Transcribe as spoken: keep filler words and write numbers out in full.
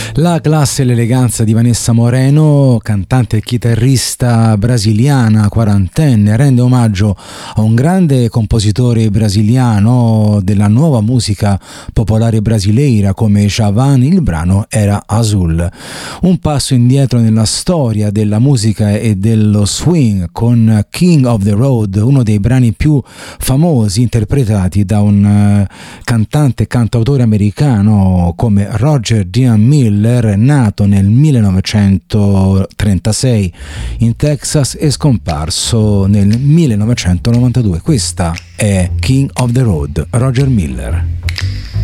La classe e l'eleganza di Vanessa Moreno, cantante e chitarrista brasiliana quarantenne, rende omaggio a un grande compositore brasiliano della nuova musica popolare brasileira come Djavan. Il brano era Azul. Un passo indietro nella storia della musica e dello swing con King of the Road, uno dei brani più famosi interpretati da un uh, cantante e cantautore americano come Roger Dean Miller, nato nel millenovecentotrentasei in Texas e scomparso nel millenovecentonovantadue. Questa è King of the Road, Roger Miller.